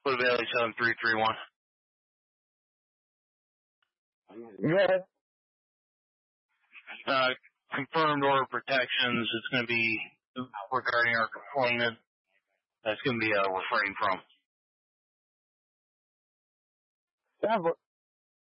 Blue Valley 7331. Yeah. Confirmed order protections. It's going to be regarding our complainant. That's going to be a refrain from. Yeah, but